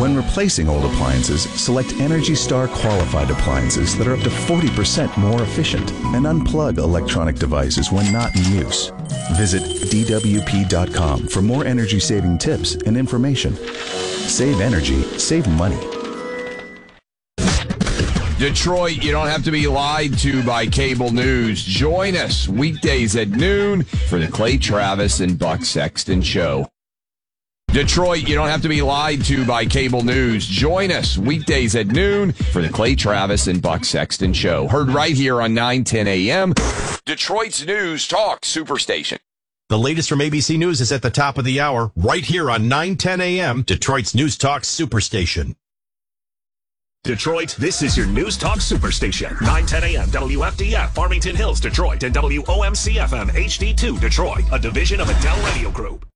When replacing old appliances, select Energy Star qualified appliances that are up to 40% more efficient and unplug electronic devices when not in use. Visit DWP.com for more energy-saving tips and information. Save energy, save money. Detroit, you don't have to be lied to by cable news. Join us weekdays at noon for the Clay Travis and Buck Sexton Show. Detroit, you don't have to be lied to by cable news. Join us weekdays at noon for the Clay Travis and Buck Sexton Show. Heard right here on 910 a.m. Detroit's News Talk Superstation. The latest from ABC News is at the top of the hour, right here on 910 a.m. Detroit's News Talk Superstation. Detroit, this is your News Talk Superstation. 910 a.m. WFDF, Farmington Hills, Detroit, and WOMC-FM HD2, Detroit, a division of Adele Radio Group.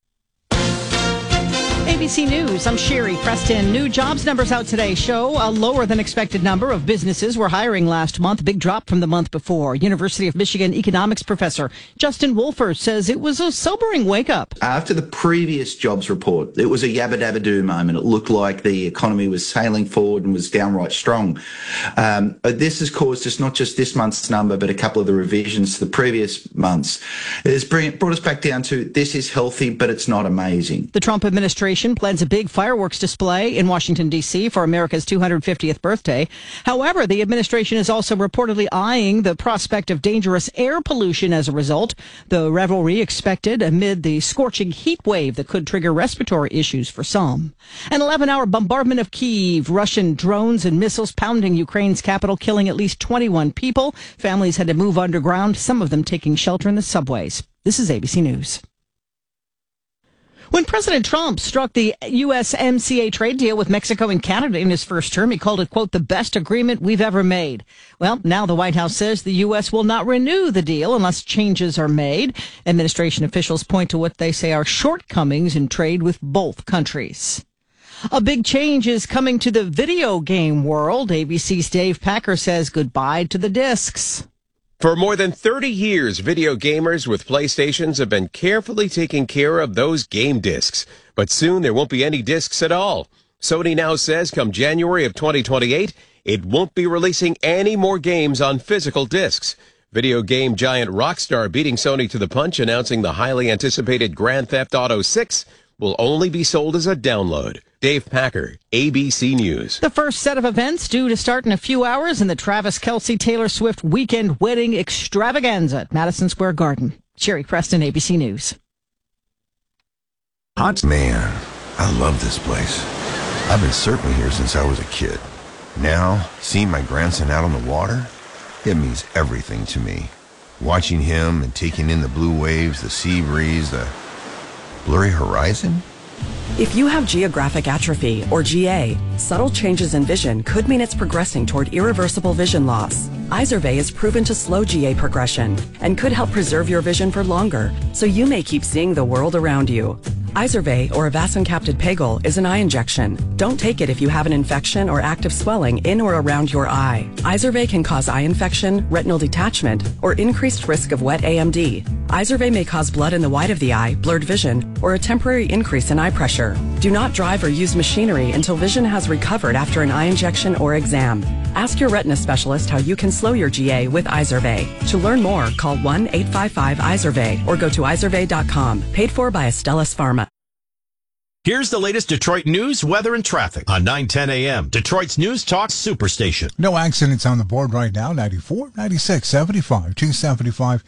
ABC News, I'm Sherry Preston. New jobs numbers out today show a lower than expected number of businesses were hiring last month, big drop from the month before. University of Michigan economics professor Justin Wolfers says it was a sobering wake-up. After the previous jobs report, it was a yabba-dabba-doo moment. It looked like the economy was sailing forward and was downright strong. This has caused us not just this month's number, but a couple of the revisions to the previous months. It has brought us back down to this is healthy, but it's not amazing. The Trump administration plans a big fireworks display in Washington, D.C. for America's 250th birthday. However, the administration is also reportedly eyeing the prospect of dangerous air pollution as a result. The revelry expected amid the scorching heat wave that could trigger respiratory issues for some. An 11-hour bombardment of Kyiv, Russian drones and missiles pounding Ukraine's capital, killing at least 21 people. Families had to move underground, some of them taking shelter in the subways. This is ABC News. When President Trump struck the USMCA trade deal with Mexico and Canada in his first term, he called it, quote, the best agreement we've ever made. Well, now the White House says the U.S. will not renew the deal unless changes are made. Administration officials point to what they say are shortcomings in trade with both countries. A big change is coming to the video game world. ABC's Dave Packer says goodbye to the discs. For more than 30 years, video gamers with PlayStations have been carefully taking care of those game discs. But soon there won't be any discs at all. Sony now says come January of 2028, it won't be releasing any more games on physical discs. Video game giant Rockstar beating Sony to the punch, announcing the highly anticipated Grand Theft Auto 6 will only be sold as a download. Dave Packer, ABC News. The first set of events due to start in a few hours in the Travis Kelce Taylor Swift weekend wedding extravaganza at Madison Square Garden. Sherry Preston, ABC News. Hot man, I love this place. I've been surfing here since I was a kid. Now, seeing my grandson out on the water, it means everything to me. Watching him and taking in the blue waves, the sea breeze, the blurry horizon. If you have geographic atrophy, or GA, subtle changes in vision could mean it's progressing toward irreversible vision loss. Izervay is proven to slow GA progression and could help preserve your vision for longer, so you may keep seeing the world around you. Izervay, or avacincaptad pegol, is an eye injection. Don't take it if you have an infection or active swelling in or around your eye. Izervay can cause eye infection, retinal detachment, or increased risk of wet AMD. Izervay may cause blood in the white of the eye, blurred vision, or a temporary increase in eye pressure. Do not drive or use machinery until vision has recovered after an eye injection or exam. Ask your retina specialist how you can slow your GA with Izervay. To learn more, call 1-855-IZERVAY or go to izervay.com. Paid for by Astellas Pharma. Here's the latest Detroit news, weather, and traffic on 910 a.m. Detroit's News Talk Superstation. No accidents on the board right now. 94, 96, 75, 275,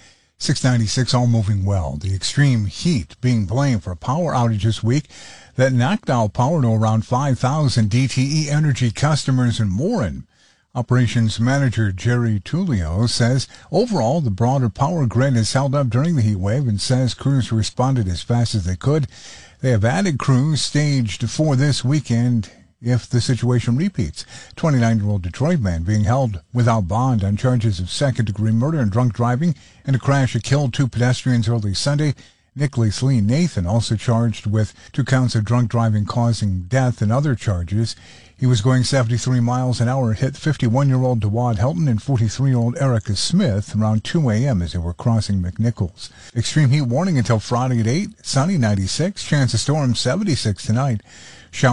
696, all moving well. The extreme heat being blamed for a power outage this week that knocked out power to around 5,000 DTE Energy customers in Warren. Operations Manager Jerry Tullio says overall the broader power grid has held up during the heat wave and says crews responded as fast as they could. They have added crews staged for this weekend if the situation repeats. 29-year-old Detroit man being held without bond on charges of second-degree murder and drunk driving in a crash that killed two pedestrians early Sunday. Nicholas Lee Nathan also charged with 2 counts of drunk driving causing death and other charges. He was going 73 miles an hour and hit 51-year-old DeWad Helton and 43-year-old Erica Smith around 2 a.m. as they were crossing McNichols. Extreme heat warning until Friday at 8. Sunny 96. Chance of storms 76 tonight.